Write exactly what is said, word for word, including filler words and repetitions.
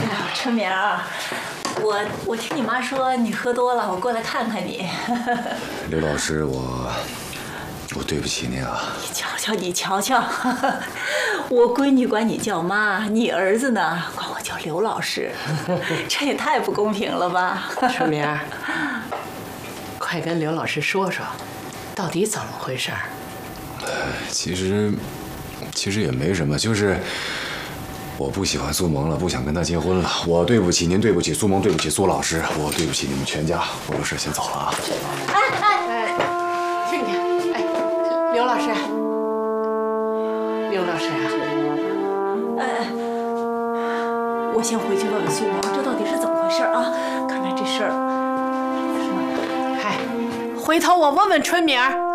哎呀，春明儿，我我听你妈说你喝多了，我过来看看你。 刘老师，我我对不起您啊。 你瞧瞧，你瞧瞧，我闺女管你叫妈，你儿子呢管我叫刘老师，这也太不公平了吧？ 春明儿，快跟刘老师说说，到底怎么回事儿？ 其实其实也没什么，就是我不喜欢苏萌了，不想跟她结婚了。我对不起您，对不起苏萌，对不起苏老师，我对不起你们全家。我有事先走了啊。 哎哎，听听，哎，刘老师，刘老师啊， 哎，我先回去问问苏萌，这到底是怎么回事啊？看来这事儿， 嗨，回头我问问春明儿。